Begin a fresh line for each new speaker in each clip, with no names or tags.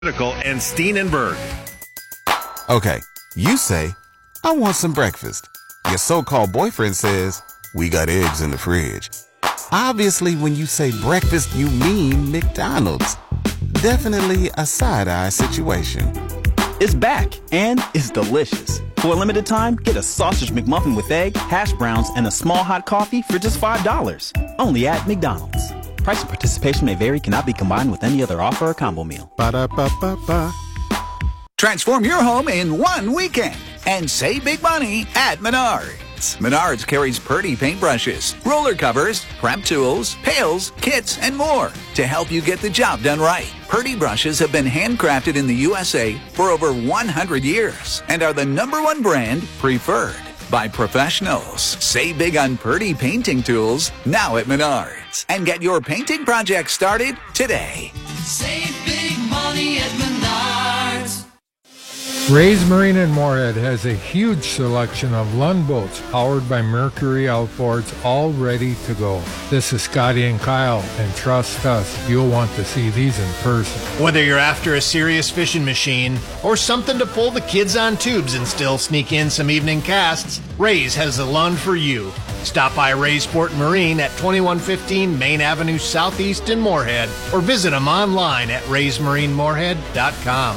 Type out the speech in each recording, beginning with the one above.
and Steenenberg.
Okay, you say, I want some breakfast. Your so-called boyfriend says, we got eggs in the fridge. Obviously, when you say breakfast, you mean McDonald's. Definitely a side-eye situation.
It's back, and it's delicious. For a limited time, get a sausage McMuffin with egg, hash browns, and a small hot coffee for just $5. Only at McDonald's. Price and participation may vary, cannot be combined with any other offer or combo meal.
Ba-da-ba-ba-ba.
Transform your home in one weekend and save big money at Menards. Menards carries Purdy paintbrushes, roller covers, prep tools, pails, kits, and more to help you get the job done right. Purdy brushes have been handcrafted in the USA for over 100 years and are the #1 brand preferred by professionals. Save big on Purdy painting tools now at Menards and get your painting project started today.
Save big money at Menards.
Ray's Marine in Moorhead has a huge selection of Lund boats powered by Mercury outboards, all ready to go. This is Scotty and Kyle, and trust us, you'll want to see these in person.
Whether you're after a serious fishing machine or something to pull the kids on tubes and still sneak in some evening casts, Ray's has the Lund for you. Stop by Ray's Sport Marine at 2115 Main Avenue Southeast in Moorhead or visit them online at raysmarinemoorhead.com.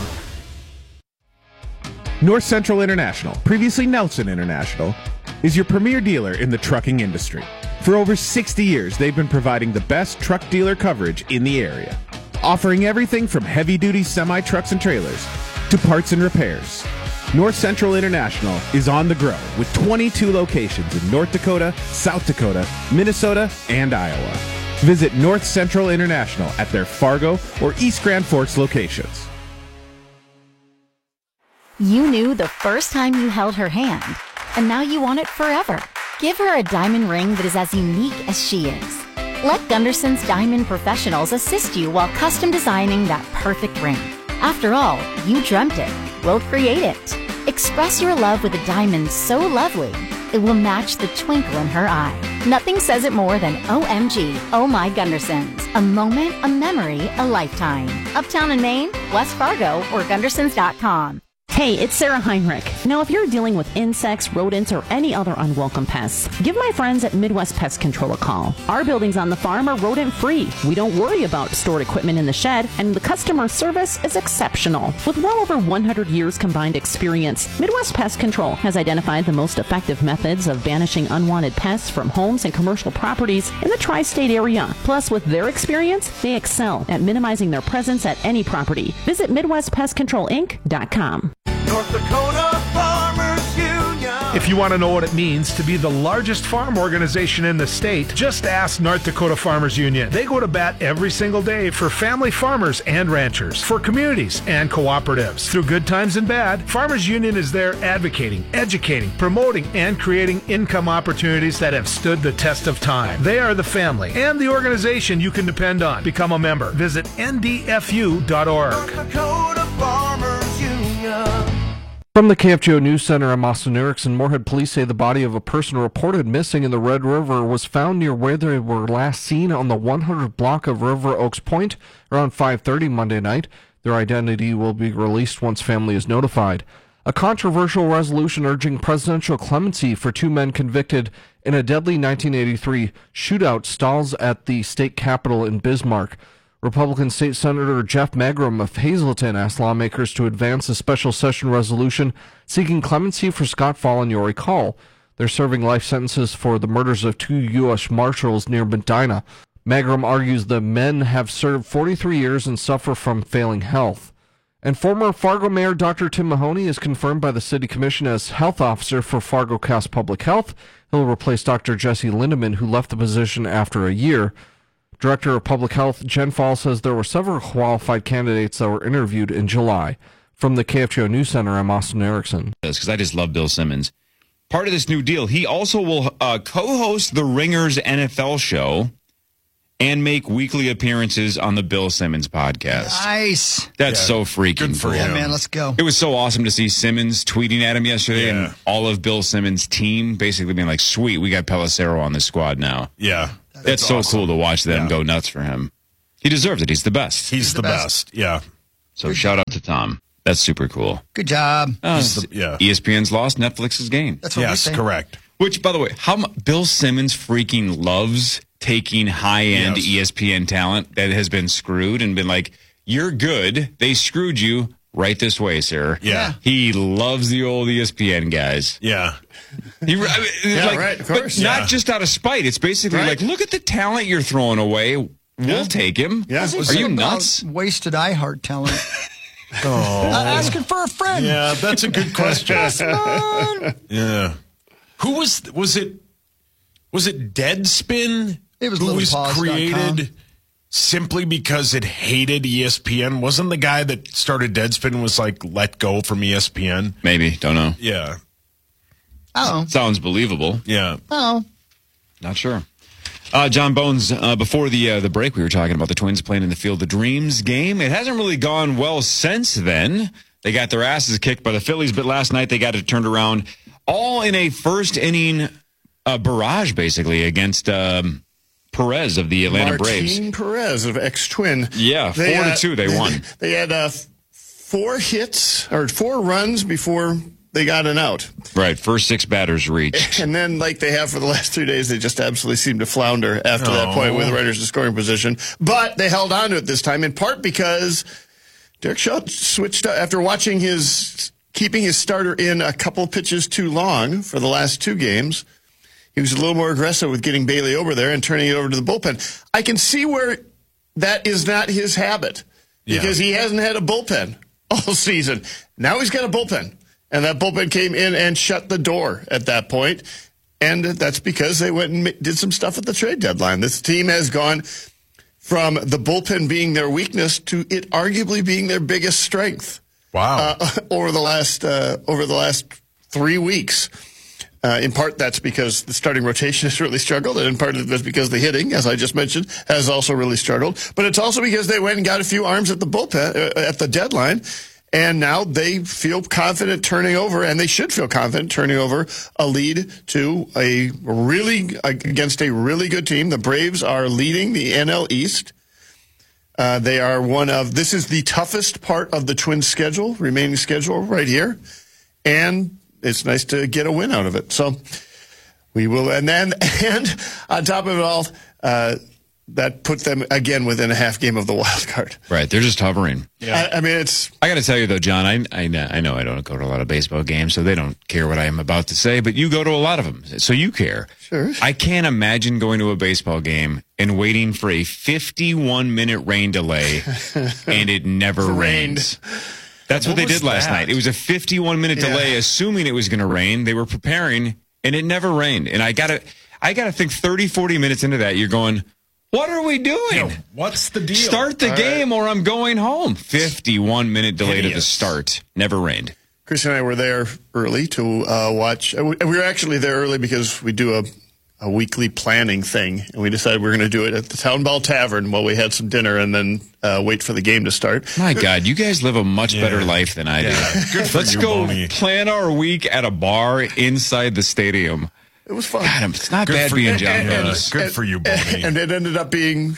North Central International, previously Nelson International, is your premier dealer in the trucking industry. For over 60 years, they've been providing the best truck dealer coverage in the area, offering everything from heavy-duty semi-trucks and trailers to parts and repairs. North Central International is on the grow with 22 locations in North Dakota, South Dakota, Minnesota, and Iowa. Visit North Central International at their Fargo or East Grand Forks locations.
You knew the first time you held her hand, and now you want it forever. Give her a diamond ring that is as unique as she is. Let Gunderson's Diamond Professionals assist you while custom designing that perfect ring. After all, you dreamt it. We'll create it. Express your love with a diamond so lovely, it will match the twinkle in her eye. Nothing says it more than OMG, Oh My Gundersons. A moment, a memory, a lifetime. Uptown in Maine, West Fargo, or Gundersons.com.
Hey, it's Sarah Heinrich. Now, if you're dealing with insects, rodents, or any other unwelcome pests, give my friends at Midwest Pest Control a call. Our buildings on the farm are rodent-free. We don't worry about stored equipment in the shed, and the customer service is exceptional. With well over 100 years combined experience, Midwest Pest Control has identified the most effective methods of banishing unwanted pests from homes and commercial properties in the tri-state area. Plus, with their experience, they excel at minimizing their presence at any property. Visit MidwestPestControlInc.com.
North Dakota Farmers Union.
If you want to know what it means to be the largest farm organization in the state, just ask North Dakota Farmers Union. They go to bat every single day for family farmers and ranchers, for communities and cooperatives. Through good times and bad, Farmers Union is there advocating, educating, promoting, and creating income opportunities that have stood the test of time. They are the family and the organization you can depend on. Become a member. Visit ndfu.org.
North Dakota Farmers Union.
From the KFGO News Center, I'm Austin Erickson. Moorhead police say the body of a person reported missing in the Red River was found near where they were last seen on the 100 block of River Oaks Point around 5:30 Monday night. Their identity will be released once family is notified. A controversial resolution urging presidential clemency for two men convicted in a deadly 1983 shootout stalls at the state capitol in Bismarck. Republican State Senator Jeff Magrum of Hazleton asked lawmakers to advance a special session resolution seeking clemency for Scott Fall and Yori Call. They're serving life sentences for the murders of two U.S. Marshals near Medina. Magrum argues the men have served 43 years and suffer from failing health. And former Fargo Mayor Dr. Tim Mahoney is confirmed by the City Commission as health officer for Fargo County Public Health. He'll replace Dr. Jesse Lindeman, who left the position after a year. Director of Public Health Jen Fall says there were several qualified candidates that were interviewed in July. From the KFGO News Center, I'm Austin Erickson.
Because I just love Bill Simmons. Part of this new deal, he also will co-host the Ringers NFL show and make weekly appearances on the Bill Simmons podcast.
Nice.
That's so freaking
good for him. Yeah, man, let's go.
It was so awesome to see Simmons tweeting at him yesterday and all of Bill Simmons' team basically being like, sweet, we got Pelissero on the squad now.
Yeah.
That's so awesome. Cool to watch them go nuts for him. He deserves it. He's the best.
He's the best. Yeah.
So shout out to Tom. That's super cool.
Good job.
ESPN's lost, Netflix's gained.
That's what we say.
Correct.
Which, by the way, Bill Simmons freaking loves taking high-end ESPN talent that has been screwed and been like, you're good. They screwed you. Right this way, sir.
Yeah.
He loves the old ESPN guys.
Yeah.
Right, of course. But not just out of spite. It's basically like, look at the talent you're throwing away. We'll take him.
Yeah.
Are you nuts?
Wasted iHeart talent.
Asking
for a friend.
Yeah, that's a good question. Yeah. Who was it Deadspin?
It was
who was
littlepause.com.
created simply because it hated ESPN? Wasn't the guy that started Deadspin was like let go from ESPN?
Maybe. Don't know.
Yeah.
Oh.
Sounds believable.
Yeah.
Oh.
Not sure. John Bones, before the break, we were talking about the Twins playing in the Field of Dreams game. It hasn't really gone well since then. They got their asses kicked by the Phillies, but last night they got it turned around all in a first inning barrage, basically, against Perez of the Atlanta Braves.
Martin Perez of ex-Twin.
Yeah, 4-2 they won.
They had 4 runs before they got an out.
Right, first 6 batters reached.
And then, like they have for the last 3 days, they just absolutely seemed to flounder after that point with runners in scoring position. But they held on to it this time, in part because Derek Shaw switched up after keeping his starter in a couple pitches too long for the last 2 games. He was a little more aggressive with getting Bailey over there and turning it over to the bullpen. I can see where that is not his habit because he hasn't had a bullpen all season. Now he's got a bullpen, and that bullpen came in and shut the door at that point, and that's because they went and did some stuff at the trade deadline. This team has gone from the bullpen being their weakness to it arguably being their biggest strength.
Wow!
Over the last 3 weeks. In part, that's because the starting rotation has really struggled, and in part, that's because the hitting, as I just mentioned, has also really struggled. But it's also because they went and got a few arms at the bullpen at the deadline, and now they feel confident turning over, and they should feel confident turning over a lead to against a really good team. The Braves are leading the NL East. They are this is the toughest part of the Twins' remaining schedule right here, and it's nice to get a win out of it. So we will, and on top of it all, that put them again within a half game of the wild card.
Right, they're just hovering.
Yeah, I mean
I got to tell you though, John, I know I don't go to a lot of baseball games, so they don't care what I am about to say. But you go to a lot of them, so you care.
Sure.
I can't imagine going to a baseball game and waiting for a 51-minute rain delay, and it never rains. That's what they did last night. It was a 51-minute delay, assuming it was going to rain. They were preparing, and it never rained. And I gotta think 30, 40 minutes into that, you're going, what are we doing?
What's the deal?
Start the game or I'm going home. 51-minute delay to the start. Never rained.
Chris and I were there early to watch. We were actually there early because we do a weekly planning thing, and we decided we were going to do it at the Town Ball Tavern while we had some dinner and then wait for the game to start.
My God, you guys live a much better life than I do.
Good for
Let's
you,
go
Boney.
plan our week at a bar inside the stadium.
It was fun.
God, it's not bad being John Jones.
Good for you, Boney.
And it ended up being,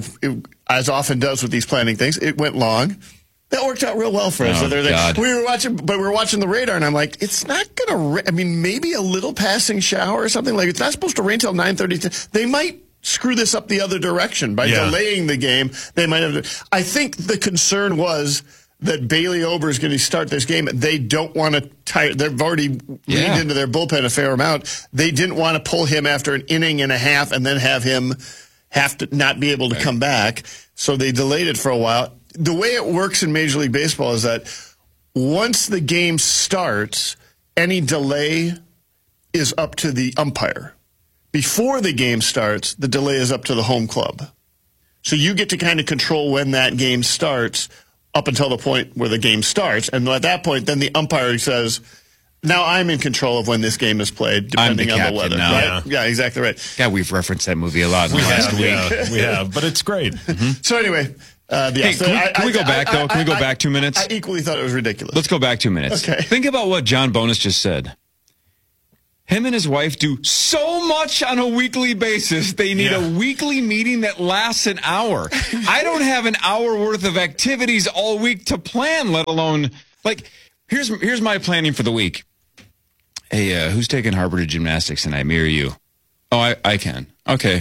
as often does with these planning things, it went long. That worked out real well for us.
Oh, God.
We were watching the radar, and I'm like, it's not going to rain. I mean, maybe a little passing shower or something. Like, it's not supposed to rain till 9:30. They might screw this up the other direction by delaying the game. They might have. I think the concern was that Bailey Ober is going to start this game. They don't want to tire. They've already leaned into their bullpen a fair amount. They didn't want to pull him after an inning and a half and then have him have to not be able to come back. So they delayed it for a while. The way it works in Major League Baseball is that once the game starts, any delay is up to the umpire. Before the game starts, the delay is up to the home club. So you get to kind of control when that game starts up until the point where the game starts. And at that point, then the umpire says, now I'm in control of when this game is played, depending on the weather.
Now.
Right? Yeah, exactly right.
Yeah, we've referenced that movie a lot in the last week.
Yeah, we have, but it's great.
So anyway...
Hey, can we go back, though? Can we go back 2 minutes?
I equally thought it was ridiculous.
Let's go back 2 minutes.
Okay.
Think about what John Bonus just said. Him and his wife do so much on a weekly basis. They need a weekly meeting that lasts an hour. I don't have an hour worth of activities all week to plan, let alone, like, here's my planning for the week. Hey, who's taking Harper to gymnastics tonight, me or you? Oh, I can. Okay.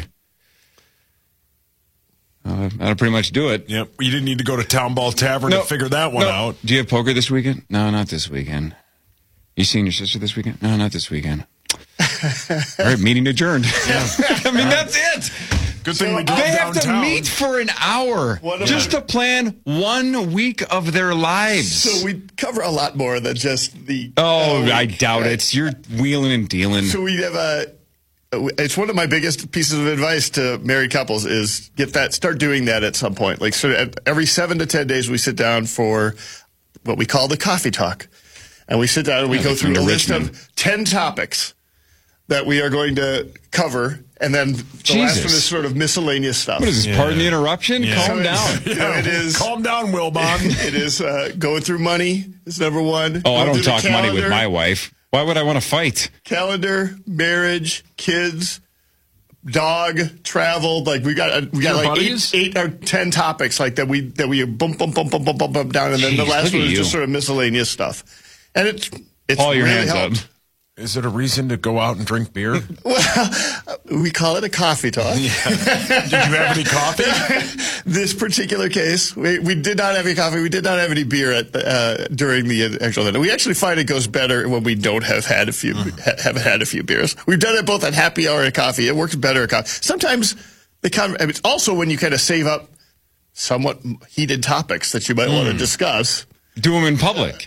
That'll pretty much do it.
Yep. You didn't need to go to Town Ball Tavern to figure that one out.
Do you have poker this weekend? No, not this weekend. You seeing your sister this weekend? No, not this weekend. All right, meeting adjourned. Yeah. I mean, that's it.
Good thing we do
They
downtown.
have to meet for an hour just to plan 1 week of their lives.
So we cover a lot more than just the...
I doubt it. You're wheeling and dealing.
So we have it's one of my biggest pieces of advice to married couples is start doing that at some point. Like, so every 7 to 10 days we sit down for what we call the coffee talk. And we sit down and we go through a list of 10 topics that we are going to cover. And then the last one is sort of miscellaneous stuff.
What is this, pardon the interruption?
Yeah.
Calm down.
It is.
Calm down, Wilbon.
It is going through money is number one.
Oh, I don't talk money with my wife. Why would I want to fight?
Calendar, marriage, kids, dog, travel. Like we got like 8 or 10 topics like that we bump down, and then the last one is just sort of miscellaneous stuff. And it's
all your
really
hands
helped.
up.
Is it a reason to go out and drink beer?
Well, we call it a coffee talk.
Did you have any coffee?
This particular case, we did not have any coffee. We did not have any beer during the actual event. We actually find it goes better when we don't have had a few beers. We've done it both at happy hour and coffee. It works better at coffee. Sometimes it's also when you kind of save up somewhat heated topics that you might want to discuss.
Do them in public.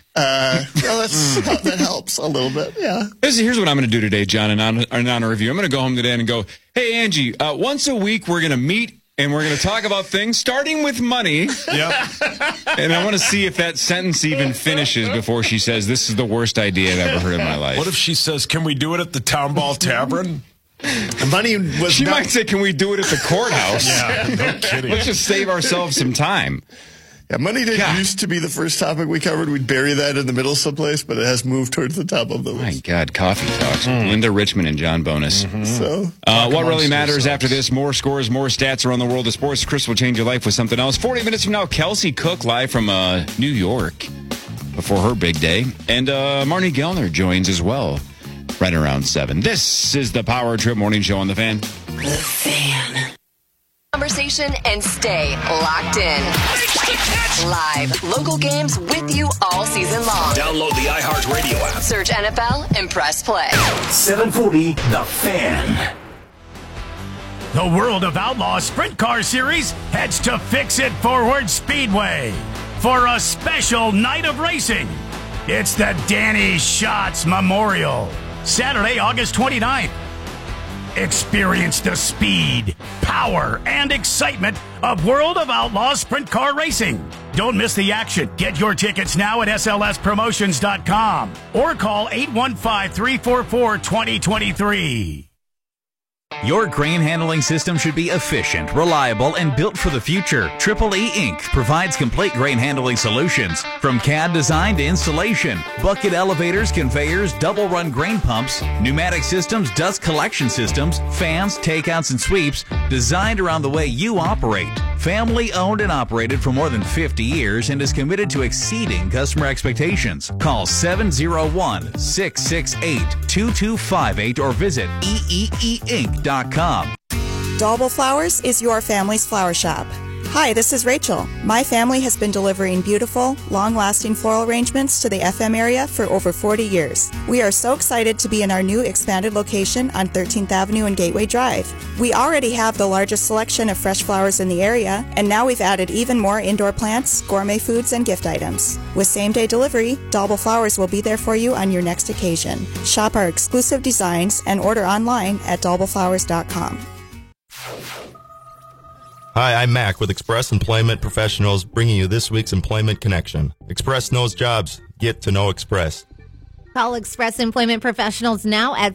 That helps a little bit, yeah.
Here's what I'm going to do today, John, in honor of you. I'm going to go home today and go, hey, Angie, once a week we're going to meet and we're going to talk about things, starting with money.
Yep.
And I want to see if that sentence even finishes before she says, this is the worst idea I've ever heard in my life.
What if she says, can we do it at the Town Ball Tavern?
She might say, can we do it at the courthouse?
Yeah, no kidding.
Let's just save ourselves some time.
Yeah, money didn't used to be the first topic we covered. We'd bury that in the middle someplace, but it has moved towards the top of the list.
My God, coffee talks. Linda Richmond and John Bonus.
So,
what really matters after this, more scores, more stats around the world of sports. Chris will change your life with something else. 40 minutes from now, Kelsey Cook live from New York before her big day. And Marnie Gellner joins as well right around 7. This is the Power Trip Morning Show on The Fan.
The Fan. Conversation and stay locked in. Live local games with you all season long.
Download the iHeartRadio app.
Search NFL and press play.
740 The Fan.
The World of Outlaws Sprint Car Series heads to Fix It Forward Speedway for a special night of racing. It's the Danny Schatz Memorial, Saturday, August 29th. Experience the speed, power, and excitement of World of Outlaws Sprint Car Racing. Don't miss the action. Get your tickets now at slspromotions.com or call 815-344-2023.
Your grain handling system should be efficient, reliable, and built for the future. Triple E Inc. provides complete grain handling solutions. From CAD design to installation, bucket elevators, conveyors, double-run grain pumps, pneumatic systems, dust collection systems, fans, takeouts, and sweeps, designed around the way you operate. Family owned and operated for more than 50 years and is committed to exceeding customer expectations. Call 701-668-2258 or visit eeeinc.com.
Dalbel Flowers is your family's flower shop. Hi, this is Rachel. My family has been delivering beautiful, long-lasting floral arrangements to the FM area for over 40 years. We are so excited to be in our new expanded location on 13th Avenue and Gateway Drive. We already have the largest selection of fresh flowers in the area, and now we've added even more indoor plants, gourmet foods, and gift items. With same-day delivery, Dalbel Flowers will be there for you on your next occasion. Shop our exclusive designs and order online at dalbelflowers.com.
Hi, I'm Mac with Express Employment Professionals, bringing you this week's Employment Connection. Express knows jobs. Get to know Express.
Call Express Employment Professionals now at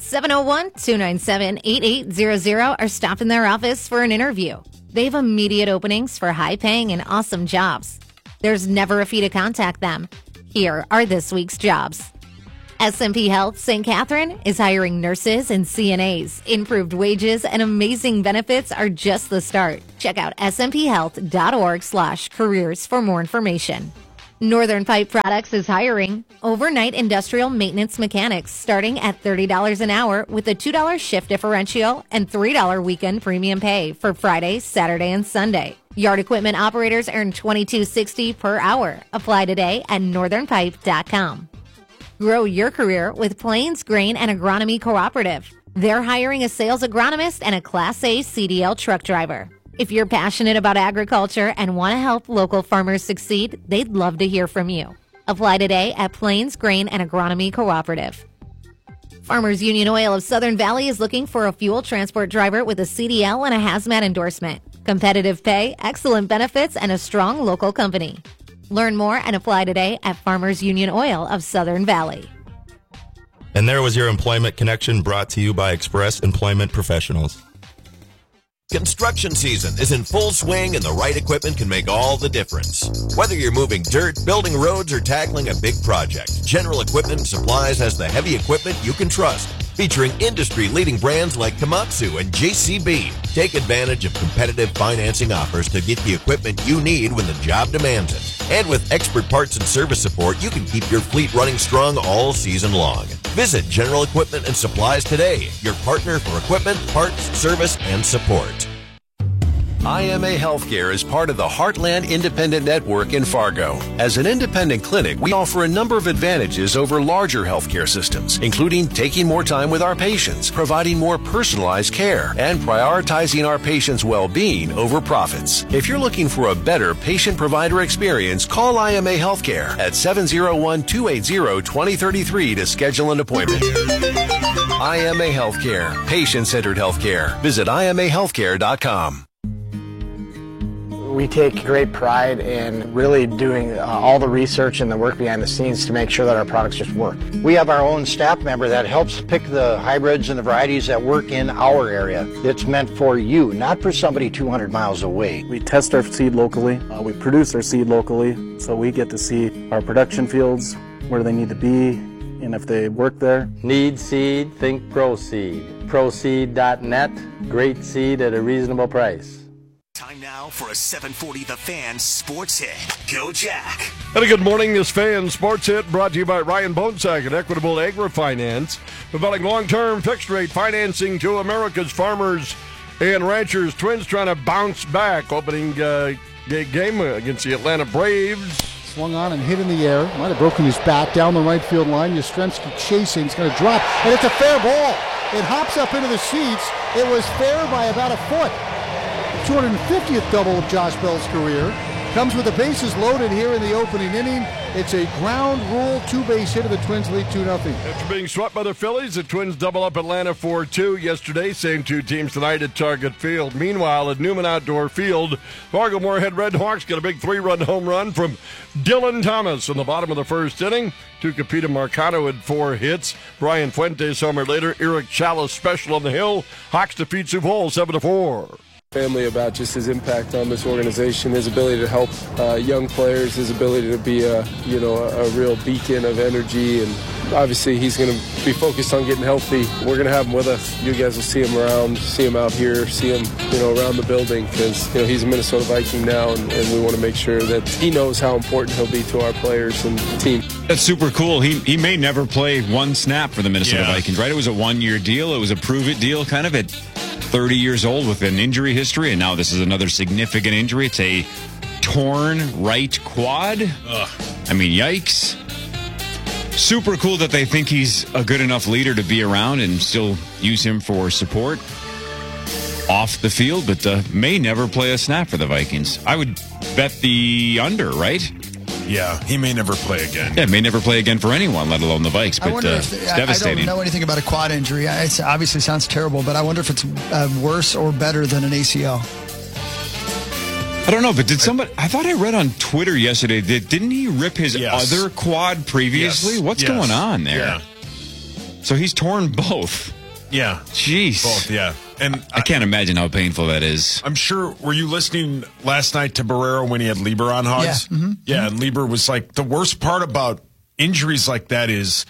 701-297-8800 or stop in their office for an interview. They have immediate openings for high-paying and awesome jobs. There's never a fee to contact them. Here are this week's jobs. SMP Health St. Catherine is hiring nurses and CNAs. Improved wages and amazing benefits are just the start. Check out smphealth.org/careers for more information. Northern Pipe Products is hiring overnight industrial maintenance mechanics starting at $30 an hour with a $2 shift differential and $3 weekend premium pay for Friday, Saturday, and Sunday. Yard equipment operators earn $22.60 per hour. Apply today at northernpipe.com. Grow your career with Plains Grain and Agronomy Cooperative. They're hiring a sales agronomist and a Class A CDL truck driver. If you're passionate about agriculture and want to help local farmers succeed, they'd love to hear from you. Apply today at Plains Grain and Agronomy Cooperative. Farmers Union Oil of Southern Valley is looking for a fuel transport driver with a CDL and a hazmat endorsement. Competitive pay, excellent benefits, and a strong local company. Learn more and apply today at Farmers Union Oil of Southern Valley.
And there was your Employment Connection, brought to you by Express Employment Professionals.
Construction season is in full swing, and the right equipment can make all the difference. Whether you're moving dirt, building roads, or tackling a big project, General Equipment and Supplies has the heavy equipment you can trust. Featuring industry-leading brands like Komatsu and JCB. Take advantage of competitive financing offers to get the equipment you need when the job demands it. And with expert parts and service support, you can keep your fleet running strong all season long. Visit General Equipment and Supplies today, your partner for equipment, parts, service, and support. IMA Healthcare is part of the Heartland Independent Network in Fargo. As an independent clinic, we offer a number of advantages over larger healthcare systems, including taking more time with our patients, providing more personalized care, and prioritizing our patients' well-being over profits. If you're looking for a better patient-provider experience, call IMA Healthcare at 701-280-2033 to schedule an appointment. IMA Healthcare, patient-centered healthcare. Visit IMAHealthcare.com.
We take great pride in really doing all the research and the work behind the scenes to make sure that our products just work.
We have our own staff member that helps pick the hybrids and the varieties that work in our area. It's meant for you, not for somebody 200 miles away.
We test our seed locally. We produce our seed locally, so we get to see our production fields, where they need to be, and if they work there.
Need seed? Think ProSeed. ProSeed.net. Great seed at a reasonable price.
Time now for a 740 The Fan Sports Hit. Go Jack.
And a good morning, this Fan Sports Hit brought to you by Ryan Bonesack and Equitable Agri-Finance, providing long-term fixed-rate financing to America's farmers and ranchers. Twins trying to bounce back, opening game against the Atlanta Braves.
Swung on and hit in the air. Might have broken his bat down the right field line. Yastrzemski chasing. It's going to drop, and it's a fair ball. It hops up into the seats. It was fair by about a foot. 250th double of Josh Bell's career. Comes with the bases loaded here in the opening inning. It's a ground rule two-base hit, and the Twins lead 2-0.
After being swept by the Phillies, the Twins double up Atlanta 4-2 yesterday. Same two teams tonight at Target Field. Meanwhile, at Newman Outdoor Field, Fargo Moorhead Red Hawks got a big 3-run home run from Dylan Thomas in the bottom of the first inning. Tucapita Marcano had 4 hits. Brian Fuentes homer later. Eric Chalice special on the hill. Hawks defeat Sioux Falls 7-4.
Family about just his impact on this organization, his ability to help young players, his ability to be a real beacon of energy, and obviously he's going to be focused on getting healthy. We're going to have him with us. You guys will see him around, see him out here, see him around the building, because he's a Minnesota Viking now, and we want to make sure that he knows how important he'll be to our players and the team.
That's super cool. He may never play one snap for the Minnesota Vikings, right? It was a one-year deal. It was a prove-it deal, kind of at 30 years old with an injury history, and now this is another significant injury. It's a torn right quad.
Ugh.
I mean, yikes. Super cool that they think he's a good enough leader to be around and still use him for support off the field, but may never play a snap for the Vikings. I would bet the under, right?
Yeah, he may never play again.
Yeah, may never play again for anyone, let alone the Vikes, but it's devastating.
I don't know anything about a quad injury. It obviously sounds terrible, but I wonder if it's worse or better than an ACL.
I don't know, but did somebody... I thought I read on Twitter yesterday that didn't he rip his other quad previously?
Yes.
What's going on there?
Yeah.
So he's torn both.
Yeah.
Jeez.
Both, yeah. And
I can't imagine how painful that is.
I'm sure, were you listening last night to Barrero when he had Lieber on Hogs?
Yeah. Mm-hmm.
Yeah, and Lieber was like, the worst part about injuries like that is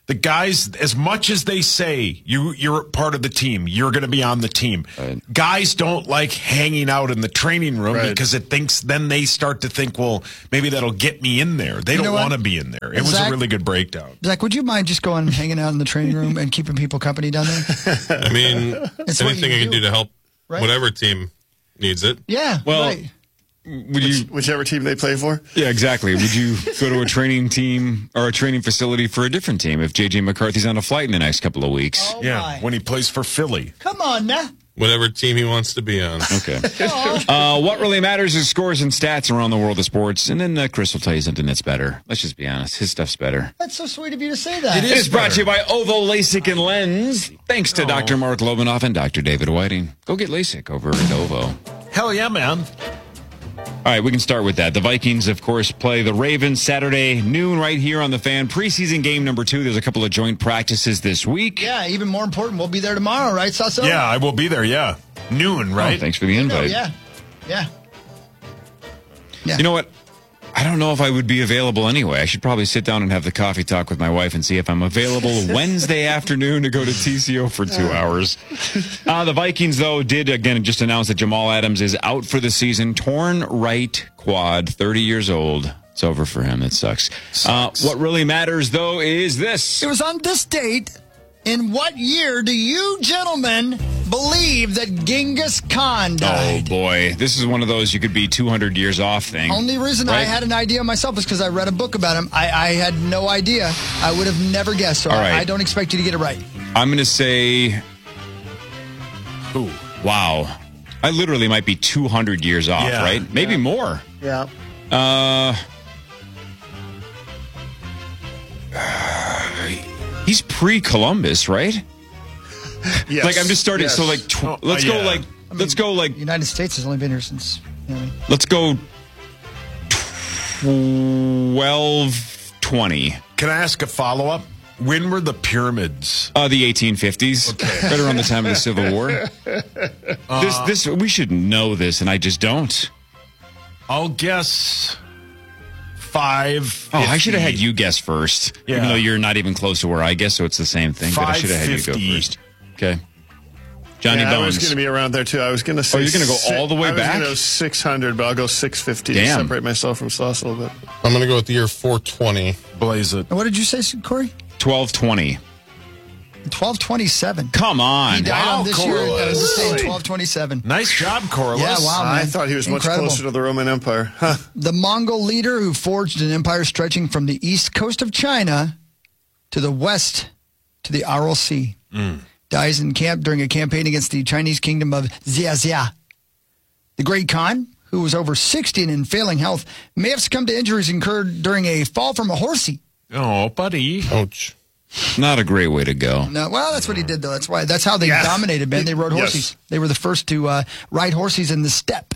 The guys, as much as they say you're part of the team, you're going to be on the team. Right. Guys don't like hanging out in the training room because then they start to think, well, maybe that'll get me in there. They don't want to be in there. It was a really good breakdown.
Zach, would you mind just going and hanging out in the training room and keeping people company down there?
I mean, anything I can do to help whatever team needs it.
Yeah,
well,
right.
Whichever team they play for?
Yeah, exactly. Would you go to a training team or a training facility for a different team if J.J. McCarthy's on a flight in the next couple of weeks?
When he plays for Philly.
Come on now.
Whatever team he wants to be on.
Okay. What really matters is scores and stats around the world of sports. And then Chris will tell you something that's better. Let's just be honest. His stuff's better.
That's so sweet of you to say that.
It is brought to you by Ovo LASIK and Lens. Thanks to Dr. Mark Lobanoff and Dr. David Whiting. Go get LASIK over at Ovo.
Hell yeah, man.
All right, we can start with that. The Vikings, of course, play the Ravens Saturday noon right here on the Fan. Preseason game number 2. There's a couple of joint practices this week.
Yeah, even more important, we'll be there tomorrow, right, Sasso?
Yeah, I will be there, yeah. Noon, right?
Oh, thanks for the invite.
Yeah.
You know what? I don't know if I would be available anyway. I should probably sit down and have the coffee talk with my wife and see if I'm available Wednesday afternoon to go to TCO for 2 hours. The Vikings, though, did, again, just announce that Jamal Adams is out for the season. Torn right quad, 30 years old. It's over for him. That sucks. What really matters, though, is this.
It was on this date. In what year do you gentlemen believe that Genghis Khan died?
Oh, boy. This is one of those you could be 200 years off thing.
Only reason I had an idea myself is because I read a book about him. I had no idea. I would have never guessed, so I don't expect you to get it right.
I'm going to say... Ooh, wow. I literally might be 200 years off, right? Maybe more.
Yeah.
He's pre-Columbus, right?
Yes.
Like I'm just starting.
Yes.
So like, let's go like.
The United States has only been here since.
Let's go 1220.
Can I ask a follow-up? When were the pyramids?
The 1850s, right around the time of the Civil War. This we should know this, and I just don't.
I'll guess 5.
Oh, I should have had you guess first, even though you're not even close to where I guess, so it's the same thing. But I should have had you go first. Okay. Johnny Bones.
I was going to be around there, too. I was going to say...
Oh, you're going to go all the way back?
I was going to go 600, but I'll go 650 to separate myself from Sauce a little bit.
I'm going to go with the year 420.
Blaze it.
And what did you say, Corey?
1220.
1227.
Come on.
He died on this year. I was just saying 1227.
Nice job, Corliss.
Yeah, wow, man.
I thought he was much closer to the Roman Empire. Huh.
The Mongol leader who forged an empire stretching from the east coast of China to the west to the Aral Sea. Dies in camp during a campaign against the Chinese kingdom of Xia. The Great Khan, who was over 60 and in failing health, may have succumbed to injuries incurred during a fall from a horsey.
Oh, buddy.
Ouch.
Not a great way to go.
No, well, that's what he did, though. That's how they dominated, man. They rode horses. They were the first to ride horses in the steppe.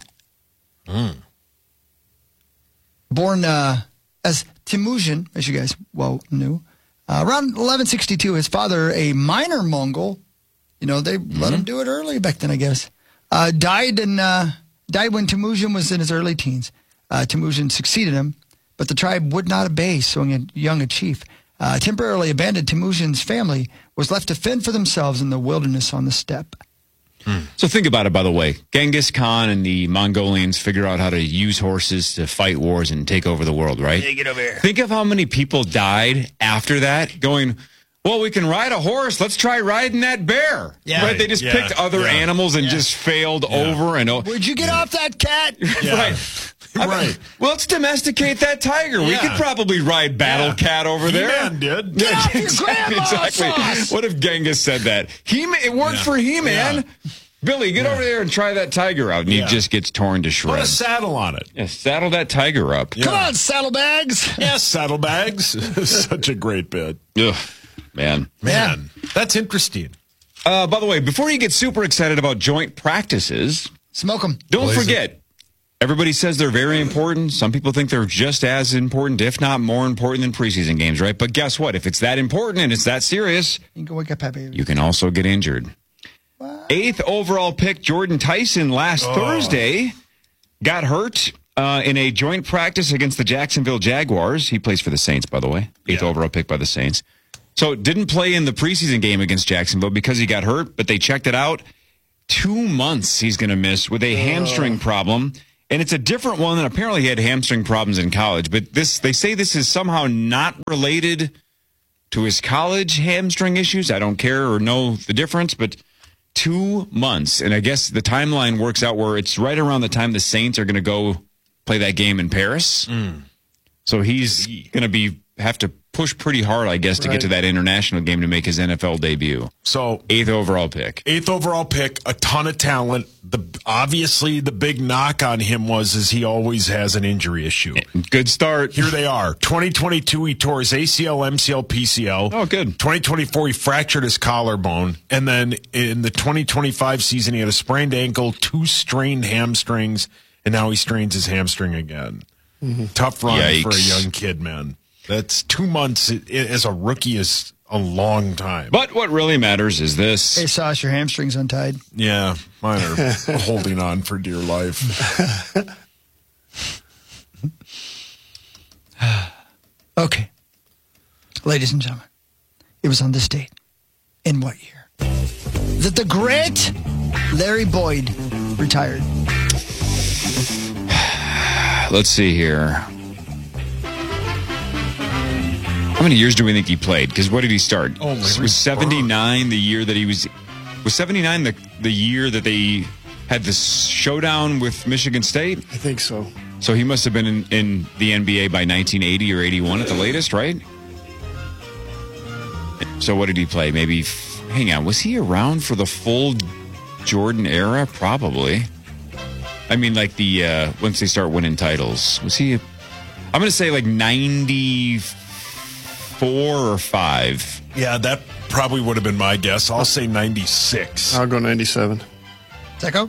Born as Temujin, as you guys well knew, around 1162, his father, a minor Mongol, they let him do it early back then, I guess, died when Temujin was in his early teens. Temujin succeeded him, but the tribe would not obey so young a chief. Temporarily abandoned, Temujin's family was left to fend for themselves in the wilderness on the steppe.
So think about it, by the way. Genghis Khan and the Mongolians figure out how to use horses to fight wars and take over the world, right?
Hey, get over here.
Think of how many people died after that going, well, we can ride a horse. Let's try riding that bear.
Yeah.
Right? They just picked other animals and just failed over and over.
Would you get off that cat?
Right.
Right.
Well, let's domesticate that tiger. We could probably ride Battle Cat over there.
He-Man did.
Get off your grandma's sauce.
What if Genghis said that? It worked for He-Man. Yeah. Billy, get over there and try that tiger out. And he just gets torn to shreds.
Put a saddle on it.
Yeah, saddle that tiger up.
Come on, saddlebags.
Yes, saddlebags. Such a great bit.
Ugh, man.
That's interesting.
By the way, before you get super excited about joint practices,
smoke them.
Don't forget. Everybody says they're very important. Some people think they're just as important, if not more important than preseason games, right? But guess what? If it's that important and it's that serious,
you can wake up happy.
You can also get injured. What? 8th overall pick Jordan Tyson last Thursday got hurt in a joint practice against the Jacksonville Jaguars. He plays for the Saints, by the way. 8th overall pick by the Saints. So didn't play in the preseason game against Jacksonville because he got hurt, but they checked it out. 2 months he's going to miss with a hamstring problem. And it's a different one than apparently he had hamstring problems in college. But they say this is somehow not related to his college hamstring issues. I don't care or know the difference, but 2 months. And I guess the timeline works out where it's right around the time the Saints are going to go play that game in Paris. So he's going to have to push pretty hard, I guess, to get to that international game to make his NFL debut.
So
8th overall pick.
8th overall pick, a ton of talent. Obviously, the big knock on him is he always has an injury issue.
Good start.
Here they are. 2022, he tore his ACL, MCL, PCL.
Oh, good.
2024, he fractured his collarbone. And then in the 2025 season, he had a sprained ankle, 2 strained hamstrings, and now he strains his hamstring again. Tough run for a young kid, man. That's 2 months as a rookie is a long time.
But what really matters is this.
Hey, Sauce, your hamstring's untied.
Yeah, mine are holding on for dear life.
Okay. Ladies and gentlemen, it was on this date. In what year? That the great Larry Boyd retired.
Let's see here. How many years do we think he played? Because what did he start? Was 79 the year that he was 79 the year that they had this showdown with Michigan State?
I think so.
So he must have been in the NBA by 1980 or 81 at the latest, right? So what did he play? Maybe, hang on, was he around for the full Jordan era? Probably. I mean, like once they start winning titles. Was he, I'm going to say like 94 or 5.
Yeah, that probably would have been my guess. I'll say 96.
I'll go 97.
Zecho?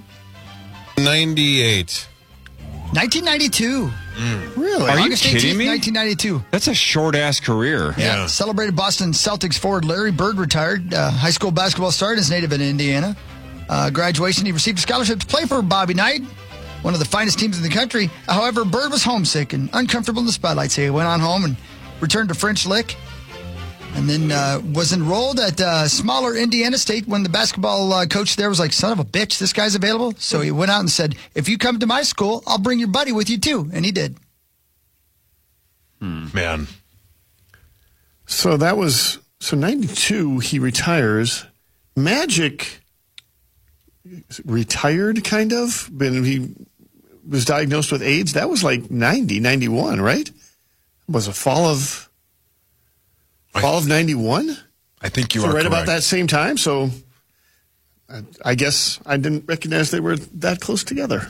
98.
1992.
Really?
Are
August
you kidding
18th,
me?
1992.
That's a short-ass career.
Yeah. Celebrated Boston Celtics forward Larry Bird retired. High school basketball star, is native in Indiana. Graduation, he received a scholarship to play for Bobby Knight, one of the finest teams in the country. However, Bird was homesick and uncomfortable in the spotlight, so he went on home and returned to French Lick. And then was enrolled at smaller Indiana State when the basketball coach there was like, son of a bitch, this guy's available. So he went out and said, if you come to my school, I'll bring your buddy with you too. And he did.
Man.
So 92, he retires. Magic retired, kind of. He was diagnosed with AIDS. That was like 90, 91, right? Was a fall of 91?
I think you
so
are
right
correct.
about that same time. So I guess I didn't recognize they were that close together.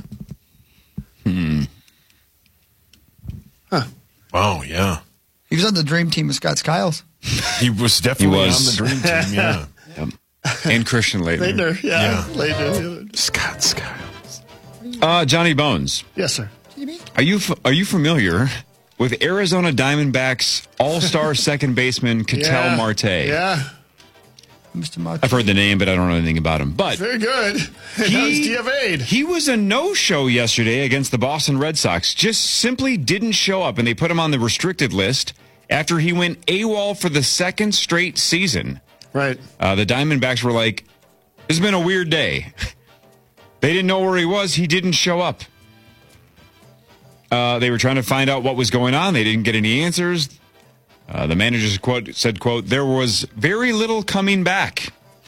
Huh.
Wow, yeah.
He was on the dream team with Scott Skiles.
He was definitely on the dream team, yeah.
Yep. And Christian Laettner.
Laettner.
Scott Skiles.
Johnny Bones.
Yes, sir.
Are you familiar with Arizona Diamondbacks all-star second baseman Ketel Marte?
Yeah.
Mr. Marte.
I've heard the name, but I don't know anything about him. But
very good. That was DFA'd.
He was a no-show yesterday against the Boston Red Sox. Just simply didn't show up, and they put him on the restricted list after he went AWOL for the second straight season.
Right.
The Diamondbacks were like, it's been a weird day. They didn't know where he was. He didn't show up. They were trying to find out what was going on. They didn't get any answers. The manager said, quote, there was very little coming back.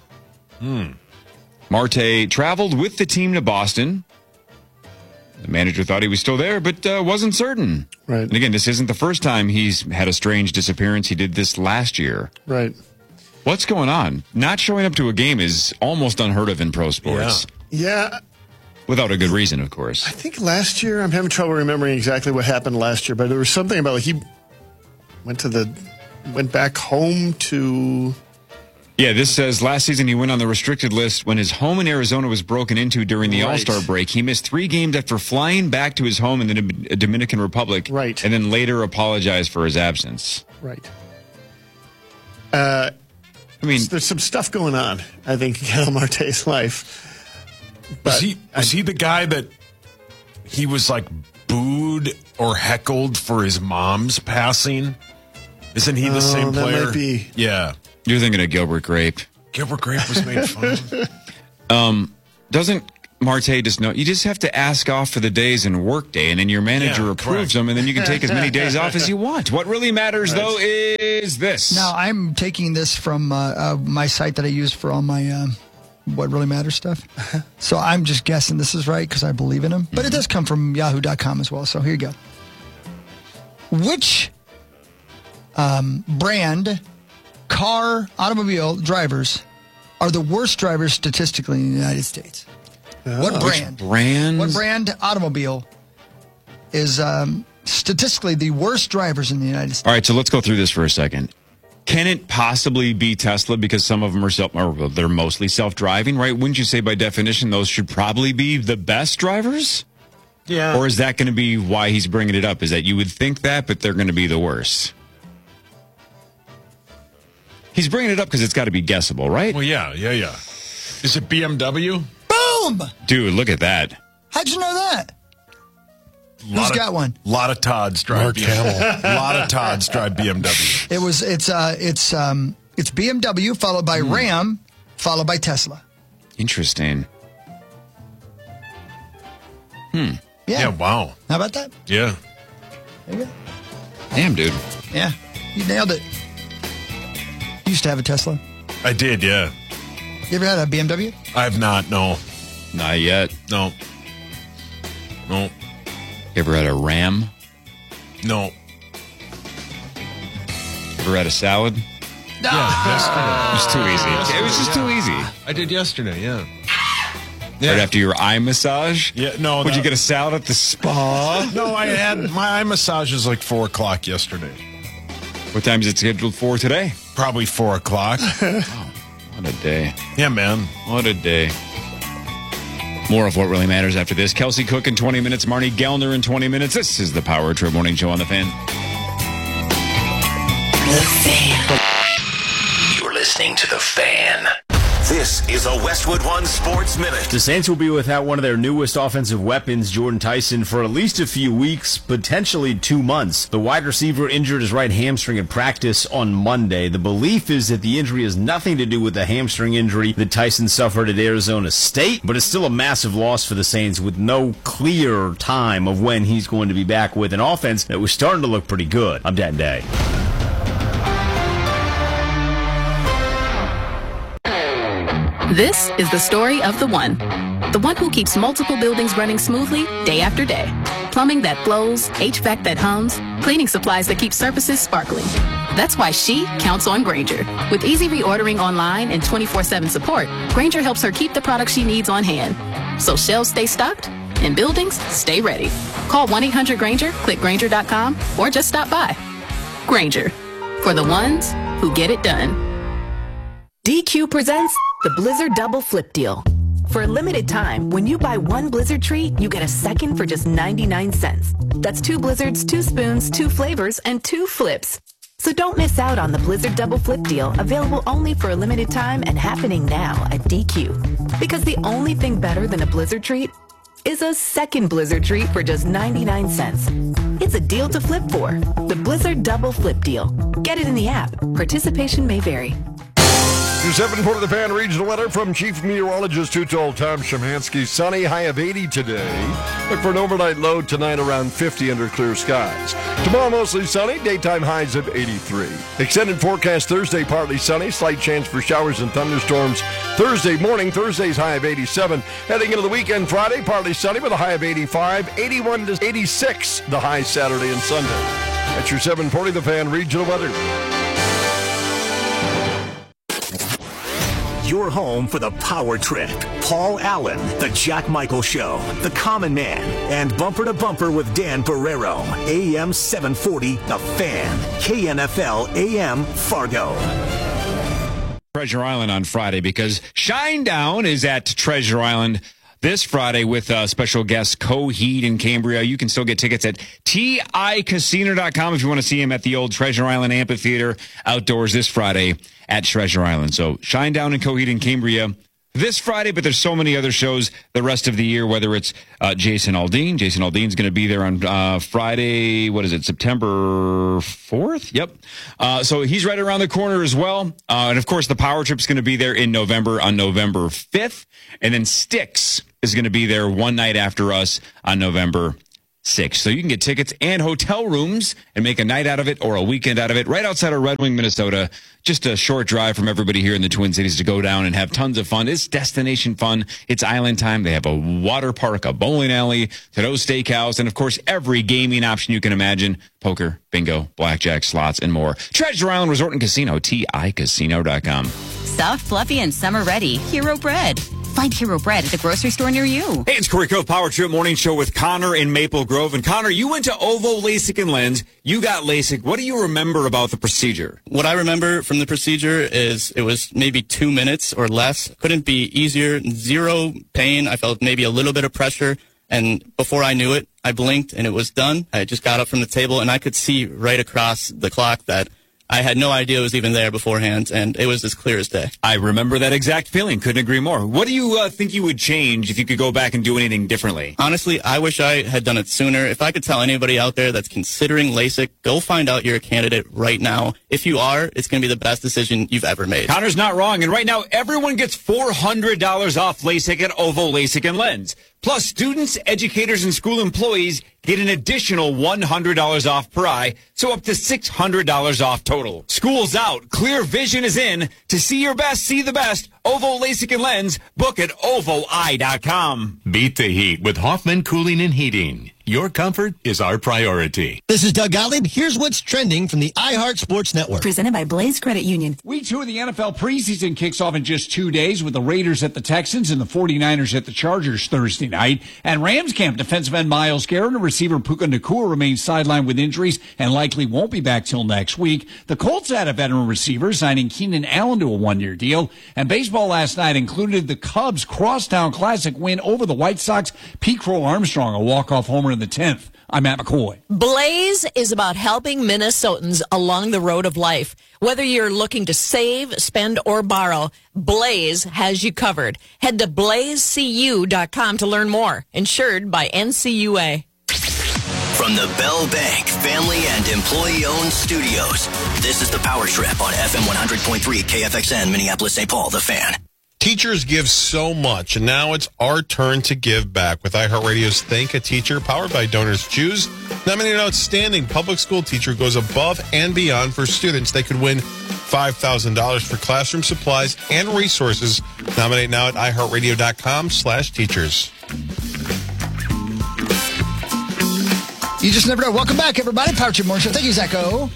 Marte traveled with the team to Boston. The manager thought he was still there, but wasn't certain.
Right.
And again, this isn't the first time he's had a strange disappearance. He did this last year.
Right.
What's going on? Not showing up to a game is almost unheard of in pro sports.
Yeah.
Without a good reason, of course.
I think last year, I'm having trouble remembering exactly what happened last year, but there was something about he went back home to.
Yeah, this says last season he went on the restricted list when his home in Arizona was broken into during the All-Star break. He missed 3 games after flying back to his home in the Dominican Republic.
Right.
And then later apologized for his absence.
Right. I mean, there's some stuff going on, I think, in Ketel Marte's life.
Was he the guy that he was like booed or heckled for his mom's passing? Isn't he the same
that
player?
might be.
Yeah.
You're thinking of Gilbert Grape.
Gilbert Grape was made fun of.
Doesn't Marte just know? You just have to ask off for the days in workday, and then your manager approves them, and then you can take as many days off as you want. What really matters, though, is this.
Now, I'm taking this from my site that I use for all my What Really Matters stuff. So I'm just guessing this is right because I believe in him. But it does come from yahoo.com as well. So here you go. Which brand, car, automobile drivers are the worst drivers statistically in the United States? What brand? What brand automobile is statistically the worst drivers in the United States?
All right, so let's go through this for a second. Can it possibly be Tesla because some of them are they're mostly self-driving, right? Wouldn't you say by definition those should probably be the best drivers?
Yeah.
Or is that going to be why he's bringing it up? Is that you would think that, but they're going to be the worst? He's bringing it up because it's got to be guessable, right?
Well, yeah. Is it BMW?
Boom!
Dude, look at that.
How'd you know that? Who's got one?
A lot of Todds drive BMW. A lot of Todds drive BMW.
It's BMW followed by Ram followed by Tesla.
Interesting.
Yeah, wow.
How about that?
Yeah.
There you go.
Damn, dude.
Yeah, you nailed it. You used to have a Tesla?
I did, yeah.
You ever had a BMW?
I have not, no.
Not yet.
No.
You ever had a Ram?
No.
Ever had a salad?
Yeah, yesterday.
It was too easy. It was just too easy.
I did yesterday, yeah.
Right after your eye massage?
Yeah, no.
Would you get a salad at the spa?
No, I had my eye massage is like 4 o'clock yesterday.
What time is it scheduled for today?
Probably 4 o'clock.
Oh, what a day.
Yeah, man.
What a day. More of What Really Matters after this. Kelsey Cook in 20 minutes. Marnie Gellner in 20 minutes. This is the Power Trip Morning Show on The Fan.
The Fan. You're listening to The Fan. This is a Westwood One Sports Minute.
The Saints will be without one of their newest offensive weapons, Jordan Tyson, for at least a few weeks, potentially 2 months. The wide receiver injured his right hamstring in practice on Monday. The belief is that the injury has nothing to do with the hamstring injury that Tyson suffered at Arizona State, but it's still a massive loss for the Saints with no clear time of when he's going to be back with an offense that was starting to look pretty good. I'm Dan Day.
This is the story of the one who keeps multiple buildings running smoothly day after day. Plumbing that flows, HVAC that hums, cleaning supplies that keep surfaces sparkling. That's why she counts on Grainger. With easy reordering online and 24/7 support, Grainger helps her keep the products she needs on hand. So shelves stay stocked and buildings stay ready. Call 1-800-GRAINGER, click Grainger.com, or just stop by. Grainger, for the ones who get it done.
DQ presents the Blizzard Double Flip Deal. For a limited time, when you buy one Blizzard treat, you get a second for just 99 cents. That's 2 Blizzards, 2 spoons, 2 flavors, and 2 flips. So don't miss out on the Blizzard Double Flip Deal, available only for a limited time and happening now at DQ. Because the only thing better than a Blizzard treat is a second Blizzard treat for just 99 cents. It's a deal to flip for. The Blizzard Double Flip Deal. Get it in the app. Participation may vary.
Your 7 report of the Fan regional weather from Chief Meteorologist who told Tom Szymanski. Sunny, high of 80 today. Look for an overnight low tonight around 50 under clear skies. Tomorrow mostly sunny, daytime highs of 83. Extended forecast Thursday, partly sunny, slight chance for showers and thunderstorms. Thursday morning, Thursday's high of 87. Heading into the weekend, Friday, partly sunny with a high of 85. 81 to 86, the high Saturday and Sunday. That's your 740 The Fan regional weather.
Your home for the Power Trip. Paul Allen, The Jack Michael Show, The Common Man, and Bumper to Bumper with Dan Barrero. AM 740, The Fan. KNFL AM Fargo.
Treasure Island on Friday because Shinedown is at Treasure Island this Friday with special guest Coheed and Cambria. You can still get tickets at TICasino.com if you want to see him at the old Treasure Island Amphitheater outdoors this Friday at Treasure Island. So Shinedown and Coheed and Cambria this Friday, but there's so many other shows the rest of the year, whether it's Jason Aldean. Jason Aldean's going to be there on Friday, September 4th? Yep. So he's right around the corner as well. And, of course, the Power Trip's going to be there in November on November 5th. And then Styx is going to be there one night after us on November 6th. So you can get tickets and hotel rooms and make a night out of it or a weekend out of it right outside of Red Wing, Minnesota. Just a short drive from everybody here in the Twin Cities to go down and have tons of fun. It's destination fun. It's island time. They have a water park, a bowling alley, Todeau's Steakhouse, and, of course, every gaming option you can imagine. Poker, bingo, blackjack, slots, and more. Treasure Island Resort and Casino, TICasino.com.
Soft, fluffy, and summer ready. Hero Bread. Find Hero Bread at the grocery store near you.
Hey, it's Corey Cove Power Trip Morning Show with Connor in Maple Grove. And Connor, you went to Ovo LASIK and Lens. You got LASIK. What do you remember about the procedure?
What I remember from the procedure is it was maybe 2 minutes or less. Couldn't be easier. Zero pain. I felt maybe a little bit of pressure. And before I knew it, I blinked and it was done. I just got up from the table and I could see right across the clock that I had no idea it was even there beforehand, and it was as clear as day.
I remember that exact feeling. Couldn't agree more. What do you think you would change if you could go back and do anything differently?
Honestly, I wish I had done it sooner. If I could tell anybody out there that's considering LASIK, go find out you're a candidate right now. If you are, it's going to be the best decision you've ever made.
Connor's not wrong, and right now everyone gets $400 off LASIK at Ovo LASIK and Lens. Plus, students, educators, and school employees get an additional $100 off per eye, so up to $600 off total. School's out. Clear vision is in. To see your best, see the best. Ovo LASIK and Lens. Book at OvoEye.com.
Beat the heat with Hoffman Cooling and Heating. Your comfort is our priority.
This is Doug Gottlieb. Here's what's trending from the iHeart Sports Network.
Presented by Blaze Credit Union.
Week 2 of the NFL preseason kicks off in just 2 days with the Raiders at the Texans and the 49ers at the Chargers Thursday night. At Rams camp, defensive end Myles Garrett and receiver Puka Nacua remain sidelined with injuries and likely won't be back till next week. The Colts had a veteran receiver signing Keenan Allen to a 1-year deal. And baseball last night included the Cubs Crosstown Classic win over the White Sox. Pete Crow Armstrong, a walk-off homer in the 10th. I'm Matt McCoy.
Blaze is about helping Minnesotans along the road of life. Whether you're looking to save, spend, or borrow, Blaze has you covered. Head to blazecu.com to learn more. Insured by NCUA.
From the Bell Bank family and employee-owned studios, this is the Power Trip on FM 100.3 KFXN, Minneapolis, St. Paul, The Fan.
Teachers give so much, and now it's our turn to give back with iHeartRadio's Thank a Teacher, powered by Donors Choose. Nominated an outstanding public school teacher goes above and beyond for students. They could win $5,000 for classroom supplies and resources. Nominate now at iHeartRadio.com/teachers.
You just never know. Welcome back, everybody. Power Trip Morning Show. Thank you, Zacho.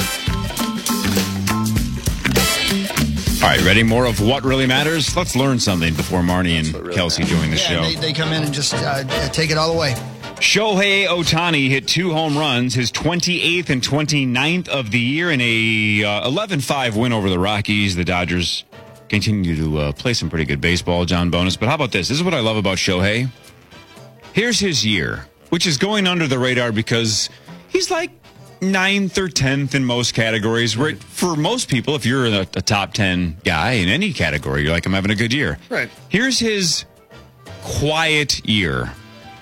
All right, ready? More of What Really Matters? Let's learn something before Marnie and Kelsey join the show.
They come in and just take it all away.
Shohei Ohtani hit 2 home runs, his 28th and 29th of the year in a 11-5 win over the Rockies. The Dodgers continue to play some pretty good baseball, John Bonus. But how about this? This is what I love about Shohei. Here's his year, which is going under the radar because he's like 9th or 10th in most categories. Where for most people, if you're a top 10 guy in any category, you're like, I'm having a good year.
Right.
Here's his quiet year.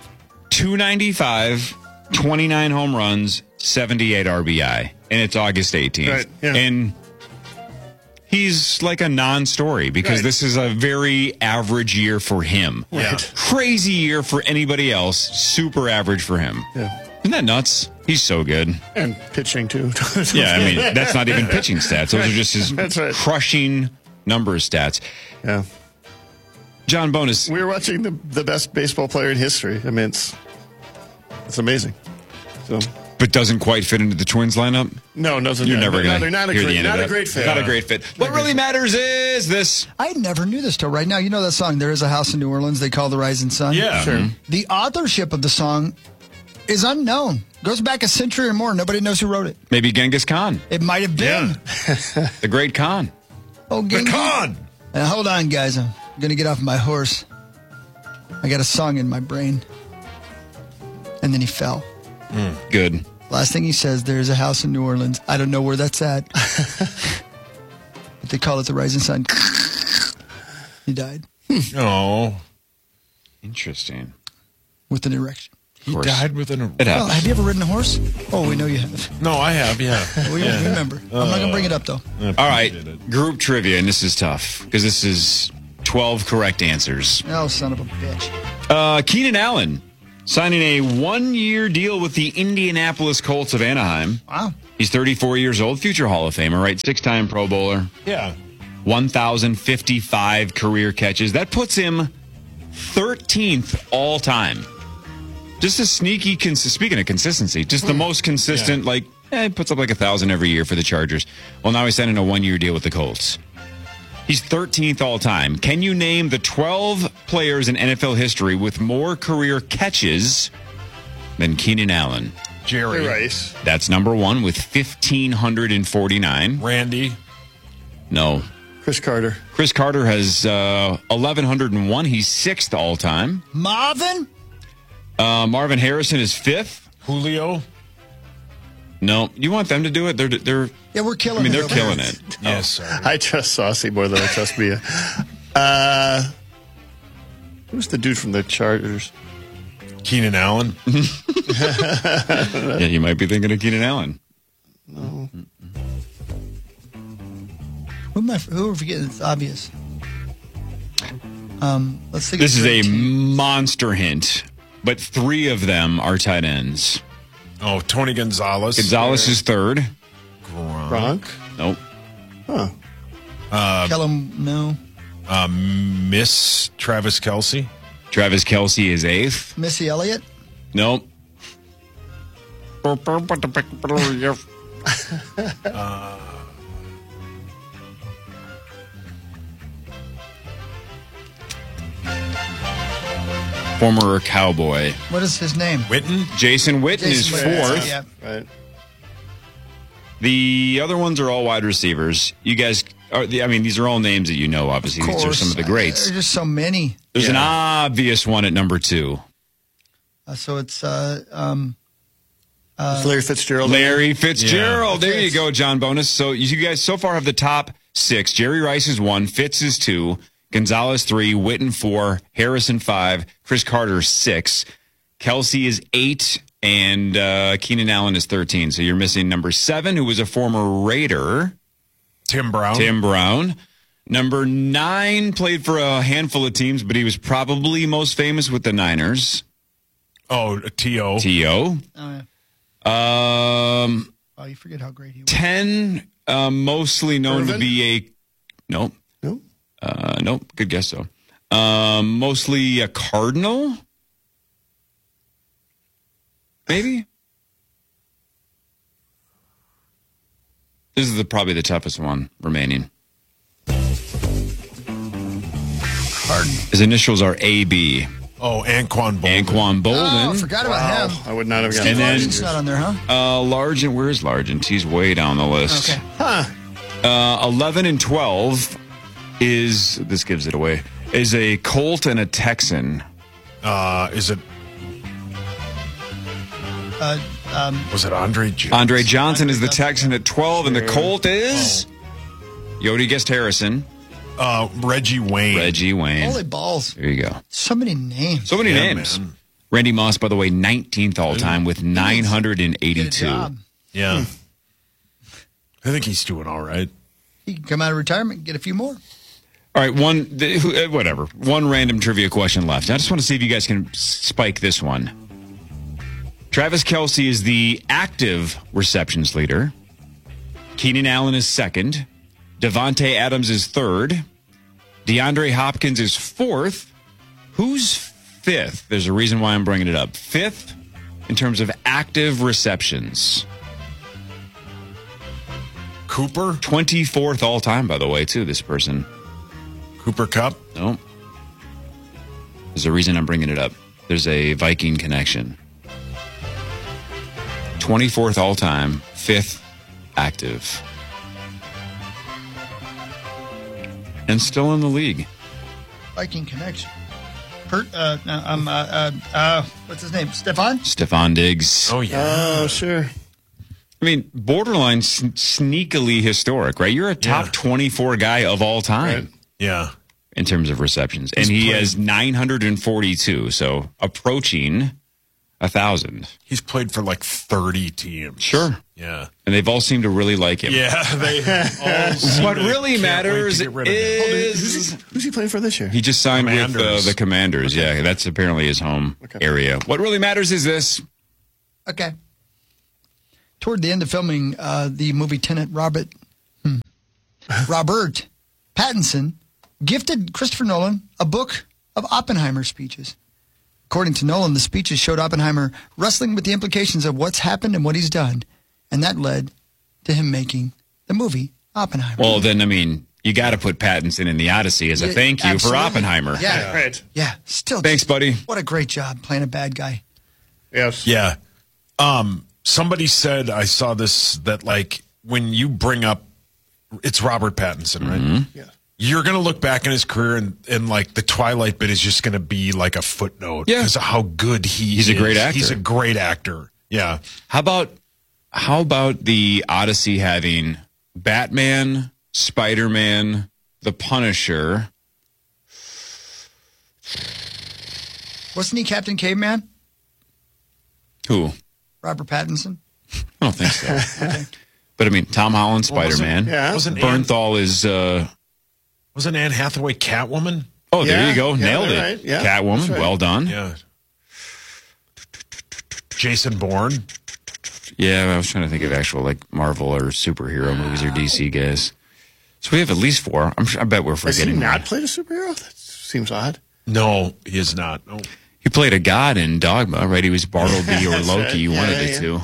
295, 29 home runs, 78 RBI. And it's August 18th.
Right, yeah.
And he's like a non-story because this is a very average year for him.
Yeah.
Crazy year for anybody else. Super average for him.
Yeah.
Isn't that nuts? He's so good.
And pitching, too.
Yeah, I mean, that's not even pitching stats. Those are just his crushing numbers stats.
Yeah.
John Bonus.
We were watching the best baseball player in history. I mean, it's amazing. So,
but doesn't quite fit into the Twins lineup?
No, doesn't.
You're never going to
hear the end of that. Not a great fit.
Not a great fit. What really matters is this.
I never knew this till right now. You know that song, There Is a House in New Orleans they call the Rising Sun?
Yeah.
Sure.
The authorship of the song is unknown. Goes back a century or more. Nobody knows who wrote it.
Maybe Genghis Khan.
It might have been.
Yeah. The great Khan.
Oh, Genghis.
The Khan!
Hold on, guys. I'm going to get off my horse. I got a song in my brain. And then he fell.
Good.
Last thing he says, there's a house in New Orleans. I don't know where that's at. But they call it the Rising Sun. He died.
Oh,
interesting.
With an erection.
He died with an erection.
Well, have you ever ridden a horse? Oh, we know you have.
No, I have, yeah.
We remember. I'm not going to bring it up, though.
All right, group trivia, and this is tough because this is 12 correct answers.
Oh, son of a bitch.
Keenan Allen signing a 1-year deal with the Indianapolis Colts of Anaheim.
Wow.
He's 34 years old, future Hall of Famer, right? 6-time Pro Bowler.
Yeah.
1,055 career catches. That puts him 13th all time. Just a sneaky, speaking of consistency, just the most consistent, he puts up 1,000 every year for the Chargers. Well, now he's signing a 1-year deal with the Colts. He's 13th all time. Can you name the 12 players in NFL history with more career catches than Keenan Allen?
Jerry
Rice.
That's number 1 with 1,549.
Randy.
No. Chris Carter.
Chris Carter has 1,101. He's 6th all time.
Marvin?
Marvin Harrison is 5th.
Julio?
No. You want them to do it? They're
yeah, we're killing it.
They're killing it.
Yes, sir.
I trust Saucy more than I trust Mia. Who's the dude from the Chargers?
Keenan Allen.
Yeah, you might be thinking of Keenan Allen.
No.
Who are we forgetting? It's obvious. Let's think.
This is a monster hint, but 3 of them are tight ends.
Oh, Tony Gonzalez.
Gonzalez is 3rd.
Gronk?
Nope.
Huh.
Kellum, no.
Miss Travis Kelce.
Travis Kelce is 8th.
Missy Elliott?
Nope. Former Cowboy.
What is his name?
Witten?
Jason Witten is 4th.
Yeah.
Right.
The other ones are all wide receivers. You guys these are all names that you know, obviously. These are some of the greats.
There's just so many.
There's an obvious one at number 2.
So it's
Larry Fitzgerald.
Larry Fitzgerald.
Yeah.
There you go, John Bonus. So you guys so far have the top 6. Jerry Rice is 1. Fitz is 2. Gonzalez 3. Witten 4. Harrison 5. Chris Carter 6. Kelce is 8. And Keenan Allen is 13. So you're missing number 7, who was a former Raider.
Tim Brown.
Number 9 played for a handful of teams, but he was probably most famous with the Niners.
Oh, T.O.
Oh, yeah.
Oh,
you forget how great he was.
10, mostly known to be a... Nope.
Nope.
Nope. Good guess, though. Mostly a Cardinal? Maybe? This is probably the toughest one remaining.
Cardinal.
His initials are AB.
Oh, Anquan Bolden.
Anquan Bolden.
Oh, forgot about him.
I would not have gotten
And
that.
then-
He's not on there, huh?
Largent, where's Largent? He's way down the list.
Okay.
Huh.
11 and 12 is, this gives it away, is a Colt and a Texan.
Is it? Was it Andre Johnson?
Andre Johnson is the Texan at 12, and the Colt is? Yodi guessed Harrison.
Reggie Wayne.
Reggie Wayne.
Holy balls.
There you go.
So many names.
So many names.
Man.
Randy Moss, by the way, 19th all time with
Get a
982.
job.
Yeah. I think he's doing all right.
He can come out of retirement and get a few more.
All right, whatever. One random trivia question left. I just want to see if you guys can spike this one. Travis Kelce is the active receptions leader. Keenan Allen is 2nd. Devontae Adams is 3rd. DeAndre Hopkins is 4th. Who's 5th? There's a reason why I'm bringing it up. 5th in terms of active receptions.
Cooper?
24th all time, by the way, too, this person.
Cooper Kupp?
No. There's a reason I'm bringing it up. There's a Viking connection. 24th all time, 5th active. And still in the league.
Viking connection. What's his name?
Stephon Diggs.
Oh, yeah.
Oh, sure.
I mean, borderline sneakily historic, right? You're a top 24 guy of all time.
Right. Yeah.
in terms of receptions. And he has 942, so approaching 1,000.
He's played for like 30 teams.
Sure.
Yeah.
And they've all seemed to really like him.
Yeah, they all seem
What
to
really
can't
matters
wait to get rid of him.
is...
Who's he playing for this year?
He just signed with
Commanders.
the Commanders. Okay. Yeah, that's apparently his home area. What really matters is this.
Okay. Toward the end of filming the movie Tenet, Robert Pattinson gifted Christopher Nolan a book of Oppenheimer speeches. According to Nolan, the speeches showed Oppenheimer wrestling with the implications of what's happened and what he's done, and that led to him making the movie Oppenheimer.
Well, then, I mean, you got to put Pattinson in the Odyssey as a thank you
absolutely.
for Oppenheimer.
Yeah.
Right.
Yeah, still.
Thanks, buddy.
What a great job playing a bad guy.
Yes.
Yeah. Somebody said, I saw this, that like when you bring up, it's Robert Pattinson, right?
Mm-hmm.
Yeah.
You're going to look back in his career and like the Twilight bit is just going to be like a footnote because of how good he's
a great actor.
He's a great actor. Yeah.
How about the Odyssey having Batman, Spider-Man, The Punisher?
Wasn't he Captain Caveman?
Who?
Robert Pattinson?
I don't think so. But I mean, Tom Holland, Spider-Man.
Wasn't
Bernthal is...
wasn't Anne Hathaway Catwoman?
Oh, there you go. Nailed it.
Right. Yeah,
Catwoman,
right.
well done.
Yeah. Jason Bourne.
Yeah, I was trying to think of actual like Marvel or superhero movies or DC guys. So we have at least 4. I bet we're
Has he
forgetting
not
one.
played a superhero? That seems odd.
No, he is not. No.
He played a god in Dogma, right? He was Bartleby or
That's
Loki.
right.
You wanted
Yeah,
it to.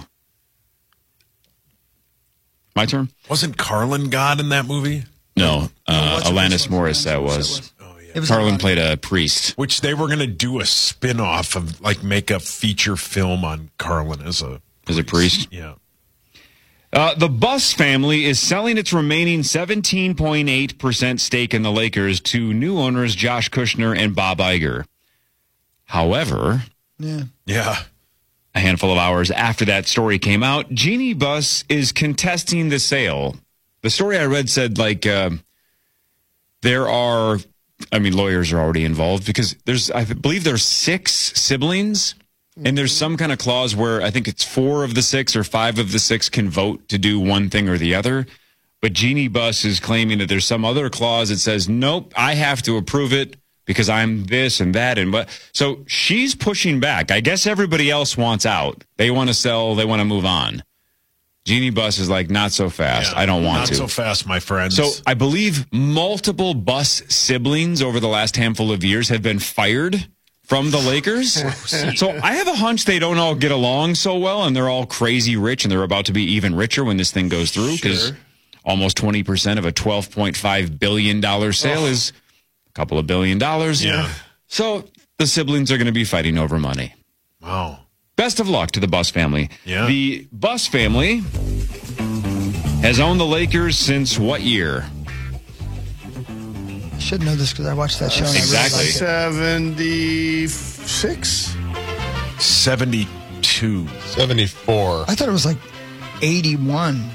My turn?
Wasn't Carlin God in that movie?
No, Alanis Morissette was. Carlin played a priest.
Which they were going to do a spin-off of, like, make a feature film on Carlin as a
priest.
Yeah.
The Buss family is selling its remaining 17.8% stake in the Lakers to new owners Josh Kushner and Bob Iger. However,
Yeah.
a handful of hours after that story came out, Jeannie Buss is contesting the sale. The story I read said, like, there are, I mean, lawyers are already involved because I believe there's 6 siblings, and there's some kind of clause where I think it's 4 of the 6 or 5 of the 6 can vote to do one thing or the other. But Jeannie Buss is claiming that there's some other clause that says, nope, I have to approve it because I'm this and that. So she's pushing back. I guess everybody else wants out. They want to sell. They want to move on. Jeannie Buss is like, not so fast. I don't want to.
Not so fast, my friends.
So I believe multiple Buss siblings over the last handful of years have been fired from the Lakers. So I have a hunch they don't all get along so well, and they're all crazy rich, and they're about to be even richer when this thing goes through because almost 20% of a $12.5 billion sale is a couple of $1 billion.
Yeah.
So the siblings are going to be fighting over money.
Wow.
Best of luck to the Buss family.
Yeah.
The Buss family has owned the Lakers since what year?
I should know this because I watched that show. And
Exactly.
I really liked it.
76?
72.
74.
I thought it was like 81.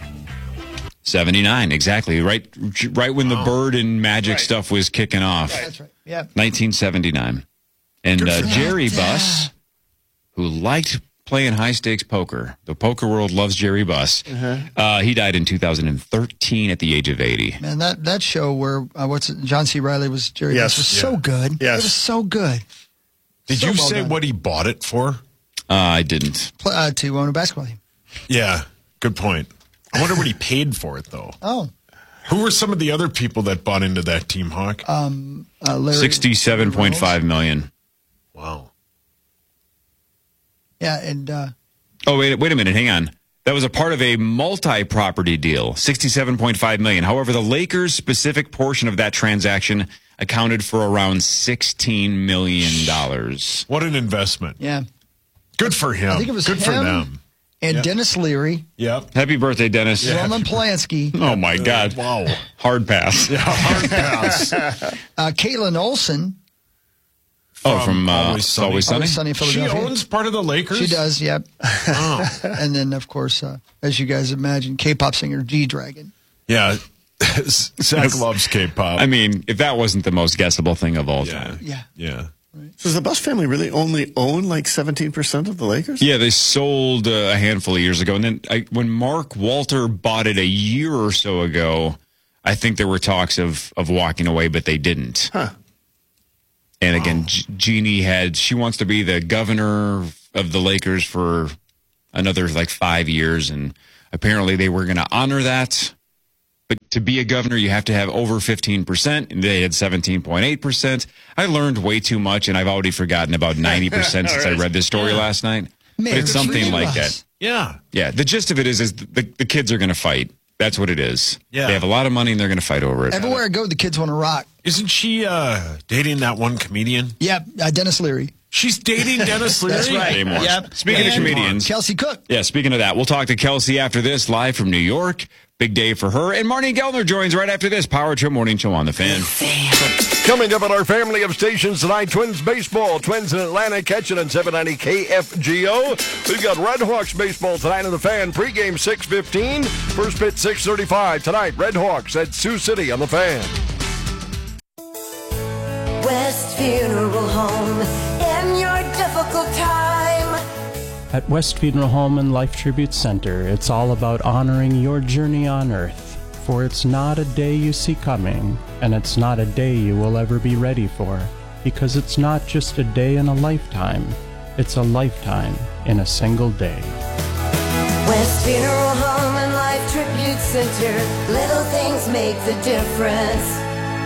79, exactly. Right when the Bird and Magic stuff was kicking off.
That's right. Yeah.
1979. And Jerry
that.
Buss, who liked playing high-stakes poker. The poker world loves Jerry Buss. He died in 2013 at the age of 80.
Man, that show where John C. Reilly was Jerry Buss was so good.
Yes.
It was so good.
Did
So
you
well
say
done.
what he bought it for?
I didn't.
To own a basketball team.
Yeah, good point. I wonder what he paid for it, though.
Oh.
Who were some of the other people that bought into that team, Hawk?
Larry,
$67.5 million.
Wow.
Yeah, and
Oh, wait a minute. Hang on. That was a part of a multi-property deal, $67.5 million. However, the Lakers' specific portion of that transaction accounted for around $16 million.
What an investment.
yeah.
Good for him.
I think it was
good for
him
them.
and
Yep.
Dennis Leary,
Yep.
Happy birthday, Dennis.
Roman Polanski,
Oh, my God.
Wow.
Hard pass.
Yeah, hard pass.
Caitlin Olsen.
From
Always Sunny.
Always Sunny?
Always Sunny in
She
Philadelphia.
owns part of the Lakers?
She does, yep.
Oh.
And then, of course, as you guys imagine, K-pop singer G-Dragon.
Yeah. Zach loves K-pop.
I mean, if that wasn't the most guessable thing of all time.
Yeah.
So does the Buss family really only own like 17% of the Lakers?
Yeah, they sold a handful of years ago. And then when Mark Walter bought it a year or so ago, I think there were talks of walking away, but they didn't.
Huh.
And again, Jeannie she wants to be the governor of the Lakers for another 5 years. And apparently they were going to honor that. But to be a governor, you have to have over 15%, and they had 17.8%. I learned way too much, and I've already forgotten about 90% since I read this story last night.
Man,
but it's something like that.
Yeah.
Yeah, the gist of it is the kids are going to fight. That's what it is.
Yeah.
They have a lot of money, and they're going to fight over it.
Everywhere I go, the kids want to rock.
Isn't she dating that one comedian?
Yeah, Dennis Leary.
She's dating Dennis Leary?
That's right.
Yep. Speaking of comedians.
Kelsey Cook.
Yeah, speaking of that, we'll talk to Kelsey after this, live from New York. Big day for her. And Marnie Gellner joins right after this Power Trip Morning Show on The Fan.
Coming up on our family of stations tonight, Twins baseball. Twins in Atlanta catching on 790 KFGO. We've got Red Hawks baseball tonight on The Fan. Pregame 6:15. First pitch 6:35. Tonight, Red Hawks at Sioux City on The Fan.
West Funeral Home in your difficult time.
At West Funeral Home and Life Tribute Center, it's all about honoring your journey on Earth. For it's not a day you see coming, and it's not a day you will ever be ready for, because it's not just a day in a lifetime, it's a lifetime in a single day.
West Funeral Home and Life Tribute Center, little things make the difference.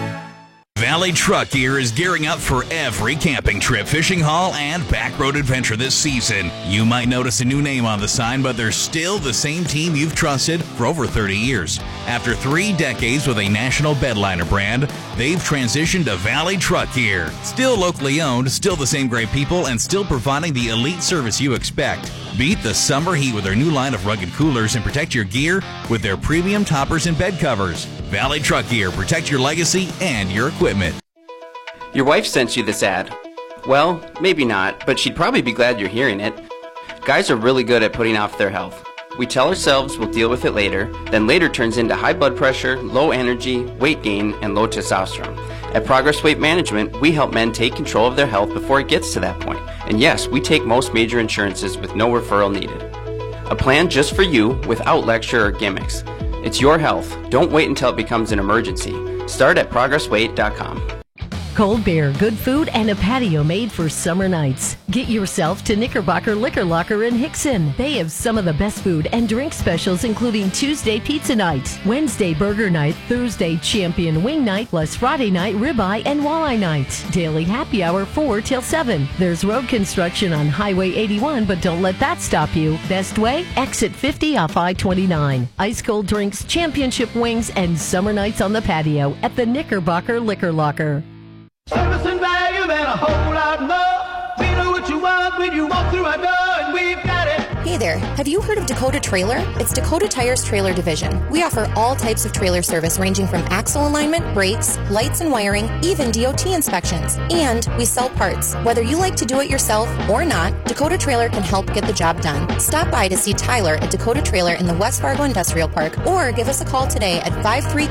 Valley Truck Gear is gearing up for every camping trip, fishing haul, and backroad adventure this season. You might notice a new name on the sign, but they're still the same team you've trusted for over 30 years. After 3 decades with a national bedliner brand, they've transitioned to Valley Truck Gear. Still locally owned, still the same great people, and still providing the elite service you expect. Beat the summer heat with their new line of rugged coolers and protect your gear with their premium toppers and bed covers. Valley Truck Gear, protect your legacy and your equipment.
Your wife sent you this ad. Well, maybe not, but she'd probably be glad you're hearing it. Guys are really good at putting off their health. We tell ourselves we'll deal with it later, then later turns into high blood pressure, low energy, weight gain, and low testosterone. At Progress Weight Management, we help men take control of their health before it gets to that point. And yes, we take most major insurances with no referral needed. A plan just for you without lecture or gimmicks. It's your health. Don't wait until it becomes an emergency. Start at progressweight.com.
Cold beer, good food, and a patio made for summer nights. Get yourself to Knickerbocker Liquor Locker in Hickson. They have some of the best food and drink specials, including Tuesday pizza night, Wednesday burger night, Thursday champion wing night, plus Friday night ribeye and walleye night. Daily happy hour 4 till 7. There's road construction on Highway 81, but don't let that stop you. Best way? Exit 50 off I-29. Ice cold drinks, championship wings, and summer nights on the patio at the Knickerbocker Liquor Locker.
Service and value and a whole lot more. We know what you want when you walk through our door, and we've got it.
Hey there, have you heard of Dakota Trailer? It's Dakota Tire's trailer division. We offer all types of trailer service ranging from axle alignment, brakes, lights and wiring, even DOT inspections. And we sell parts. Whether you like to do it yourself or not, Dakota Trailer can help get the job done. Stop by to see Tyler at Dakota Trailer in the West Fargo Industrial Park or give us a call today at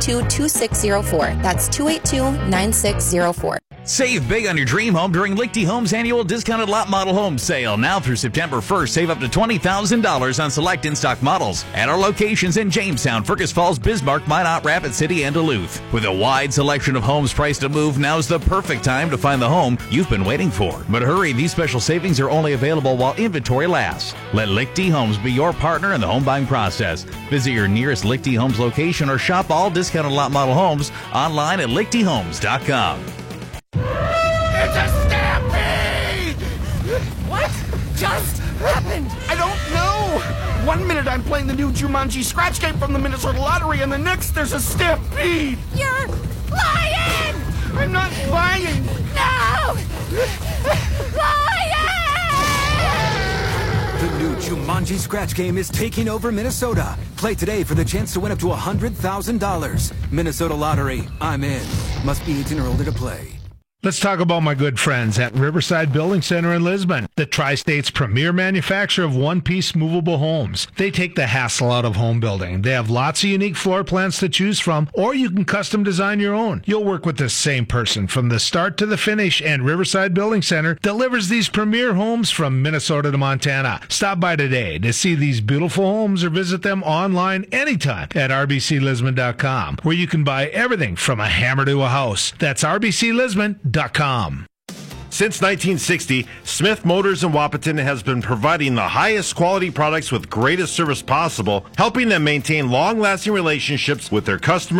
532-2604. That's 282-9604.
Save big on your dream home during Lichty Homes' annual discounted lot model home sale. Now through September 1st, save up to $20,000 on select in-stock models at our locations in Jamestown, Fergus Falls, Bismarck, Minot, Rapid City, and Duluth. With a wide selection of homes priced to move, now's the perfect time to find the home you've been waiting for. But hurry, these special savings are only available while inventory lasts. Let Lichty Homes be your partner in the home buying process. Visit your nearest Lichty Homes location or shop all discounted lot model homes online at lichtyhomes.com.
It's a stampede! What just happened? I don't know. 1 minute I'm playing the new Jumanji scratch game from the Minnesota Lottery, and the next there's a stampede. You're lying! I'm not lying. No! Lying!
The new Jumanji scratch game is taking over Minnesota. Play today for the chance to win up to $100,000. Minnesota Lottery. I'm in. Must be 18 or older to play.
Let's talk about my good friends at Riverside Building Center in Lisbon.
the Tri-State's premier manufacturer of one-piece movable homes. They take the hassle out of home building. They have lots of unique floor plans to choose from, or you can custom design your own. You'll work with the same person from the start to the finish, and Riverside Building Center delivers these premier homes from Minnesota to Montana. Stop by today to see these beautiful homes or visit them online anytime at rbclisbon.com, where you can buy everything from a hammer to a house. That's rbclisbon.com.
Since 1960, Smith Motors in Wahpeton has been providing the highest quality products with greatest service possible, helping them maintain long-lasting relationships with their customers